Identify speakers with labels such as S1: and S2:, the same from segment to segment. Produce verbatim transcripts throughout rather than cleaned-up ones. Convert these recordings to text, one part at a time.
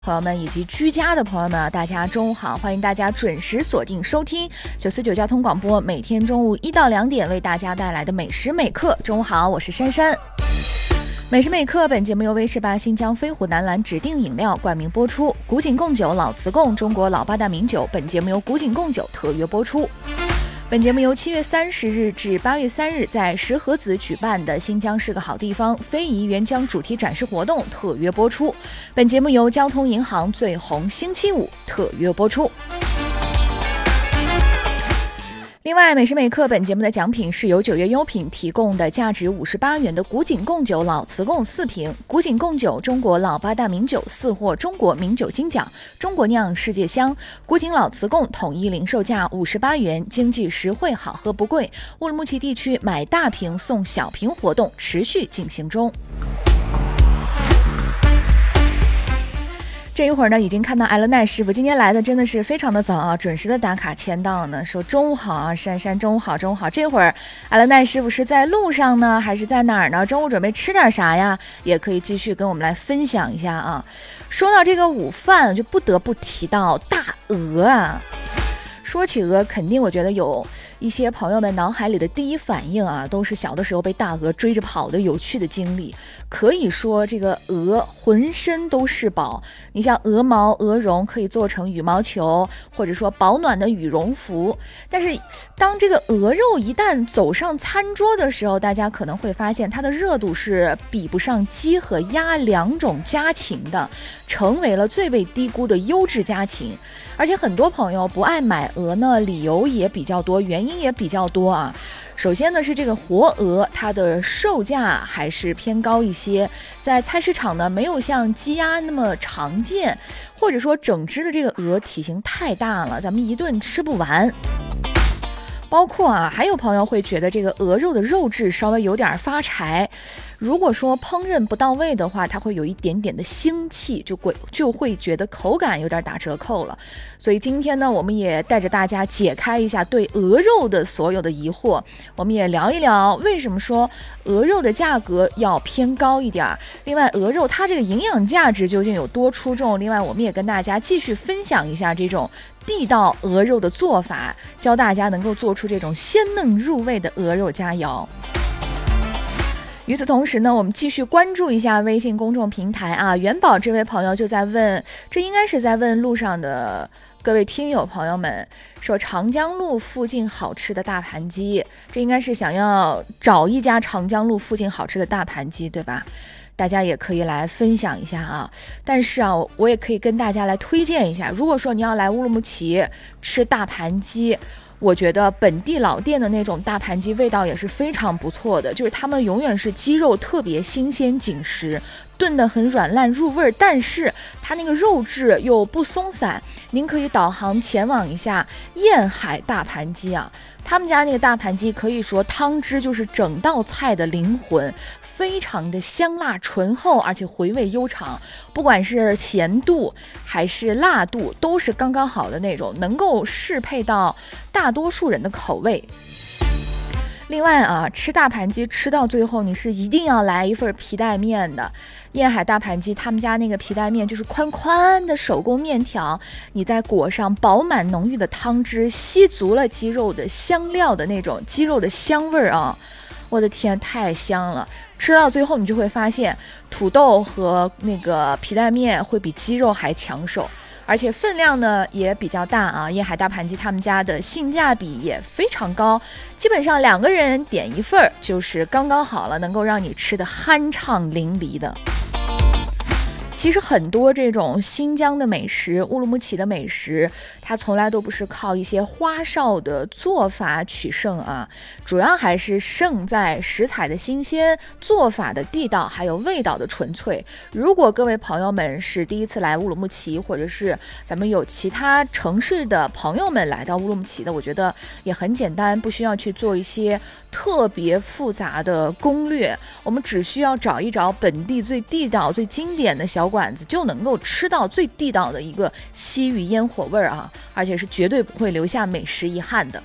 S1: 朋友们以及居家的朋友们啊，大家中午好，欢迎大家准时锁定收听九四九交通广播，每天中午一到两点为大家带来的美食美课。中午好，我是珊珊。美食美课本节目由威士吧新疆飞虎南蓝指定饮料冠名播出，古井贡酒老瓷贡中国老八大名酒，本节目由古井贡酒特约播出。本节目由七月三十日至八月三日在石河子举办的新疆是个好地方非遗援疆主题展示活动特约播出。本节目由交通银行最红星期五特约播出。另外，美食美课本节目的奖品是由九月优品提供的价值五十八元的古井贡酒老瓷贡四瓶，古井贡酒中国老八大名酒四获中国名酒金奖，中国酿世界香。古井老瓷贡统一零售价五十八元，经济实惠，好喝不贵。乌鲁木齐地区买大瓶送小瓶活动持续进行中。这一会儿呢，已经看到艾伦奈师傅今天来的真的是非常的早啊，准时的打卡签到呢，说中午好啊，珊珊中午好中午好。这会儿艾伦奈师傅是在路上呢，还是在哪儿呢？中午准备吃点啥呀？也可以继续跟我们来分享一下啊。说到这个午饭，就不得不提到大鹅啊。说起鹅，肯定我觉得有一些朋友们脑海里的第一反应啊，都是小的时候被大鹅追着跑的有趣的经历。可以说这个鹅浑身都是宝，你像鹅毛、鹅绒可以做成羽毛球，或者说保暖的羽绒服。但是当这个鹅肉一旦走上餐桌的时候，大家可能会发现它的热度是比不上鸡和鸭两种家禽的，成为了最被低估的优质家禽。而且很多朋友不爱买鹅呢，理由也比较多，原因也比较多啊。首先呢是这个活鹅，它的售价还是偏高一些，在菜市场呢没有像鸡鸭那么常见，或者说整只的这个鹅体型太大了，咱们一顿吃不完。包括啊，还有朋友会觉得这个鹅肉的肉质稍微有点发柴，如果说烹饪不到位的话，它会有一点点的腥气，就会就会觉得口感有点打折扣了。所以今天呢，我们也带着大家解开一下对鹅肉的所有的疑惑，我们也聊一聊为什么说鹅肉的价格要偏高一点。另外，鹅肉它这个营养价值究竟有多出众？另外，我们也跟大家继续分享一下这种地道鹅肉的做法，教大家能够做出这种鲜嫩入味的鹅肉佳肴。与此同时呢，我们继续关注一下微信公众平台啊，元宝这位朋友就在问，这应该是在问路上的各位听友朋友们，说长江路附近好吃的大盘鸡，这应该是想要找一家长江路附近好吃的大盘鸡，对吧？大家也可以来分享一下啊。但是啊，我也可以跟大家来推荐一下，如果说你要来乌鲁木齐吃大盘鸡，我觉得本地老店的那种大盘鸡味道也是非常不错的，就是他们永远是鸡肉特别新鲜紧实，炖得很软烂入味，但是它那个肉质又不松散。您可以导航前往一下燕海大盘鸡啊，他们家那个大盘鸡可以说汤汁就是整道菜的灵魂，非常的香辣醇厚，而且回味悠长，不管是咸度还是辣度都是刚刚好的那种，能够适配到大多数人的口味。另外啊，吃大盘鸡吃到最后你是一定要来一份皮带面的。燕海大盘鸡他们家那个皮带面就是宽宽的手工面条，你再裹上饱满浓郁的汤汁，吸足了鸡肉的香料的那种鸡肉的香味儿啊，我的天，太香了。吃到最后你就会发现土豆和那个皮带面会比鸡肉还抢手，而且分量呢也比较大啊。燕海大盘鸡他们家的性价比也非常高，基本上两个人点一份就是刚刚好了，能够让你吃得酣畅淋漓的。其实很多这种新疆的美食，乌鲁木齐的美食，它从来都不是靠一些花哨的做法取胜啊，主要还是胜在食材的新鲜、做法的地道，还有味道的纯粹。如果各位朋友们是第一次来乌鲁木齐，或者是咱们有其他城市的朋友们来到乌鲁木齐的，我觉得也很简单，不需要去做一些特别复杂的攻略，我们只需要找一找本地最地道、最经典的小馆子，就能够吃到最地道的一个西域烟火味儿啊，而且是绝对不会留下美食遗憾的。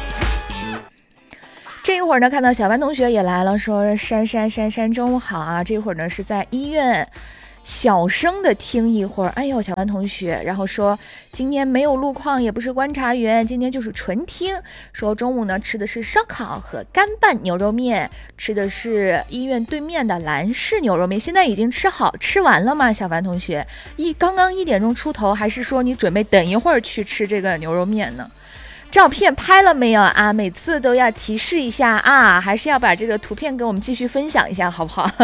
S1: 这一会儿呢，看到小班同学也来了，说珊珊珊珊中午好啊。这会儿呢是在医院小声的听一会儿。哎呦，小班同学，然后说今天没有路况，也不是观察员，今天就是纯听。说中午呢吃的是烧烤和干拌牛肉面，吃的是医院对面的兰氏牛肉面。现在已经吃好吃完了吗？小班同学，一刚刚一点钟出头，还是说你准备等一会儿去吃这个牛肉面呢？照片拍了没有啊？每次都要提示一下啊，还是要把这个图片跟我们继续分享一下，好不好？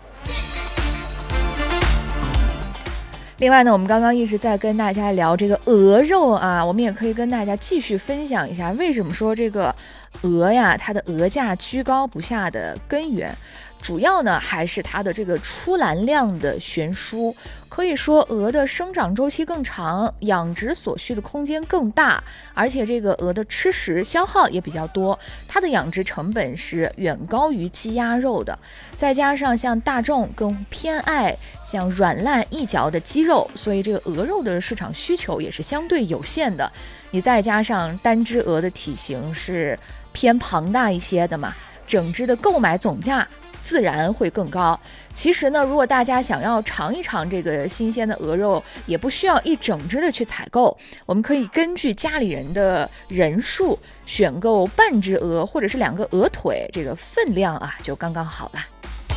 S1: 另外呢，我们刚刚一直在跟大家聊这个鹅肉啊，我们也可以跟大家继续分享一下，为什么说这个鹅呀，它的鹅价居高不下的根源。主要呢还是它的这个出栏量的悬殊，可以说鹅的生长周期更长，养殖所需的空间更大，而且这个鹅的吃食消耗也比较多，它的养殖成本是远高于鸡鸭肉的。再加上像大众更偏爱像软烂易嚼的鸡肉，所以这个鹅肉的市场需求也是相对有限的。你再加上单只鹅的体型是偏庞大一些的嘛，整只的购买总价自然会更高。其实呢，如果大家想要尝一尝这个新鲜的鹅肉，也不需要一整只的去采购，我们可以根据家里人的人数选购半只鹅或者是两个鹅腿，这个分量啊就刚刚好了。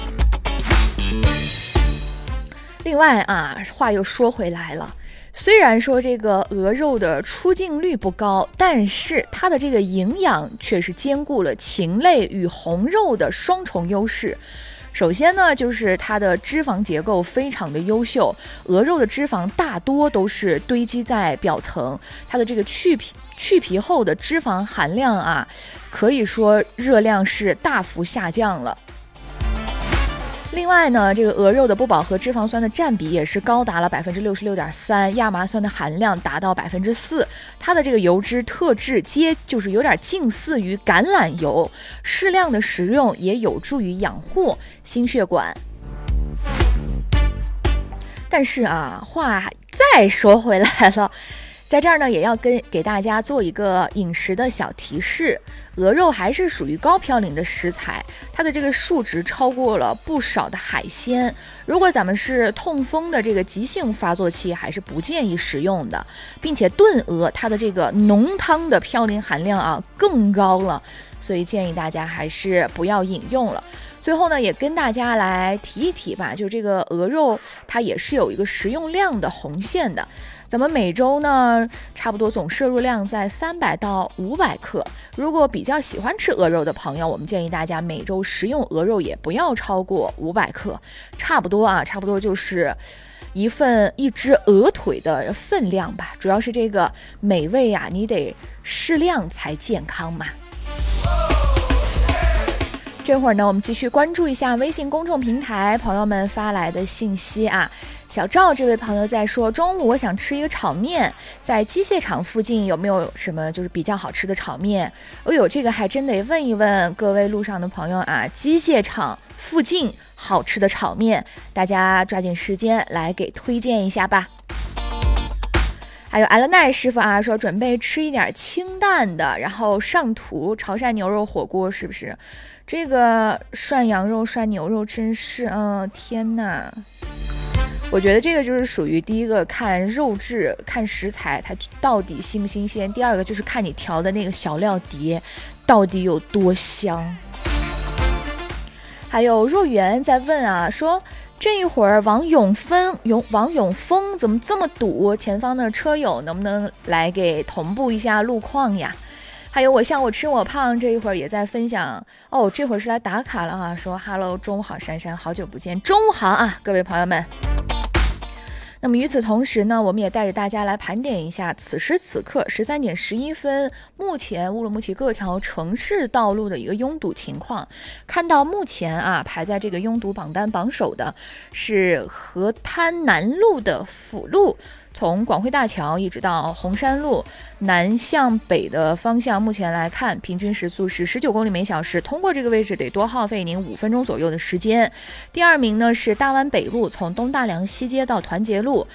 S1: 另外啊，话又说回来了，虽然说这个鹅肉的出镜率不高，但是它的这个营养却是兼顾了禽类与红肉的双重优势。首先呢，就是它的脂肪结构非常的优秀，鹅肉的脂肪大多都是堆积在表层，它的这个去皮去皮后的脂肪含量啊，可以说热量是大幅下降了。另外呢，这个鹅肉的不饱和脂肪酸的占比也是高达了百分之六十六点三，亚麻酸的含量达到百分之四，它的这个油脂特质接就是有点近似于橄榄油，适量的食用也有助于养护心血管。但是啊，话再说回来了，在这儿呢，也要跟给大家做一个饮食的小提示，鹅肉还是属于高嘌呤的食材，它的这个数值超过了不少的海鲜。如果咱们是痛风的这个急性发作期，还是不建议食用的，并且炖鹅它的这个浓汤的嘌呤含量啊更高了，所以建议大家还是不要饮用了。最后呢，也跟大家来提一提吧，就这个鹅肉它也是有一个食用量的红线的。咱们每周呢，差不多总摄入量在三百到五百克。如果比较喜欢吃鹅肉的朋友，我们建议大家每周食用鹅肉也不要超过五百克，差不多啊，差不多就是一份一只鹅腿的分量吧。主要是这个美味啊，你得适量才健康嘛。这会儿呢，我们继续关注一下微信公众平台朋友们发来的信息啊。小赵这位朋友在说，中午我想吃一个炒面，在机械厂附近有没有什么就是比较好吃的炒面？哦呦，这个还真得问一问各位路上的朋友啊，机械厂附近好吃的炒面，大家抓紧时间来给推荐一下吧。还有艾勒奈师傅啊，说准备吃一点清淡的，然后上图潮汕牛肉火锅，是不是？这个涮羊肉涮牛肉真是，嗯，天哪！我觉得这个就是属于第一个看肉质看食材它到底新不新鲜，第二个就是看你调的那个小料碟到底有多香。还有若元在问啊，说这一会儿往永丰永往永丰怎么这么堵，前方的车友能不能来给同步一下路况呀？还有我像我吃我胖这一会儿也在分享哦，这会儿是来打卡了啊，说 Hello 中午好珊珊，好久不见，中午好啊各位朋友们。那么与此同时呢，我们也带着大家来盘点一下此时此刻十三点十一分目前乌鲁木齐各条城市道路的一个拥堵情况。看到目前啊排在这个拥堵榜单榜首的是河滩南路的辅路，从广汇大桥一直到红山路南向北的方向，目前来看平均时速是十九公里每小时，通过这个位置得多耗费您五分钟左右的时间。第二名呢是大湾北路，从东大梁西街到团结路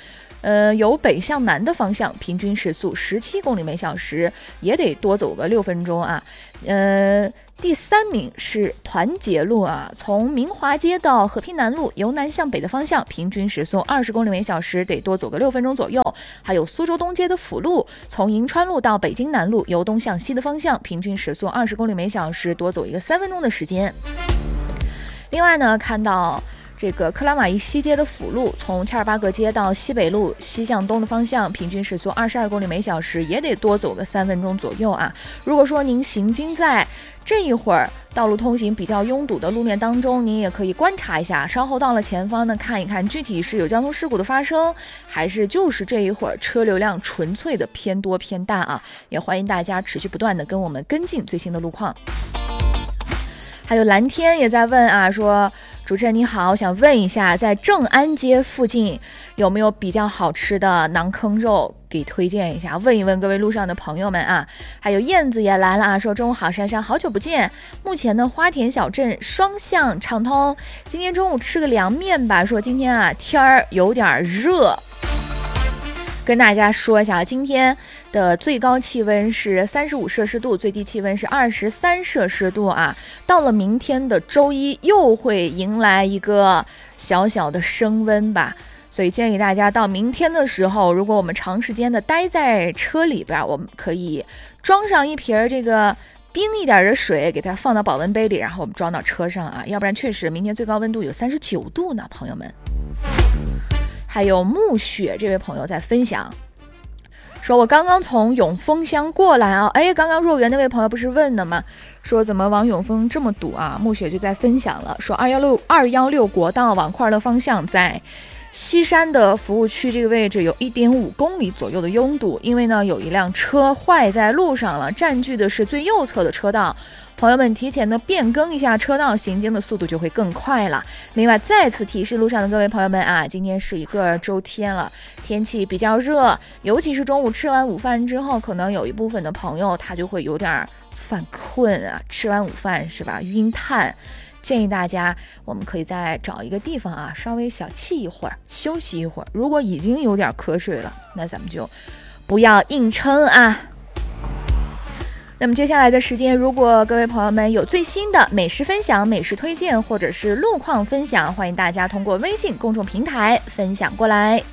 S1: 呃，由北向南的方向，平均时速十七公里每小时，也得多走个六分钟啊。呃，第三名是团结路啊，从明华街到和平南路，由南向北的方向，平均时速二十公里每小时，得多走个六分钟左右。还有苏州东街的辅路，从银川路到北京南路，由东向西的方向，平均时速二十公里每小时，多走一个三分钟的时间。另外呢，看到这个克拉玛依西街的辅路，从恰尔巴格街到西北路西向东的方向，平均时速二十二公里每小时，也得多走个三分钟左右啊。如果说您行经在这一会儿道路通行比较拥堵的路面当中，您也可以观察一下，稍后到了前方呢，看一看具体是有交通事故的发生，还是就是这一会儿车流量纯粹的偏多偏大啊。也欢迎大家持续不断的跟我们跟进最新的路况。还有蓝天也在问啊，说主持人你好，我想问一下，在正安街附近有没有比较好吃的馕坑肉，给推荐一下，问一问各位路上的朋友们啊。还有燕子也来了啊，说中午好珊珊，好久不见。目前呢花田小镇双向畅通，今天中午吃个凉面吧，说今天啊天儿有点热。跟大家说一下，今天的最高气温是三十五摄氏度，最低气温是二十三摄氏度啊。到了明天的周一，又会迎来一个小小的升温吧。所以建议大家到明天的时候，如果我们长时间的待在车里边，我们可以装上一瓶这个冰一点的水，给它放到保温杯里，然后我们装到车上啊。要不然确实明天最高温度有三十九度呢，朋友们。还有暮雪这位朋友在分享说，我刚刚从永丰乡过来啊，哎，刚刚若园那位朋友不是问的吗？说怎么往永丰这么堵啊？暮雪就在分享了，说二一六二一六国道往快乐方向在西山的服务区这个位置有 一点五公里左右的拥堵，因为呢有一辆车坏在路上了，占据的是最右侧的车道。朋友们提前的变更一下车道，行经的速度就会更快了。另外再次提示路上的各位朋友们啊，今天是一个周天了，天气比较热，尤其是中午吃完午饭之后，可能有一部分的朋友他就会有点犯困啊，吃完午饭是吧，晕碳。建议大家我们可以再找一个地方啊，稍微小憩一会儿，休息一会儿。如果已经有点瞌睡了，那咱们就不要硬撑啊。那么接下来的时间，如果各位朋友们有最新的美食分享、美食推荐或者是路况分享，欢迎大家通过微信公众平台分享过来。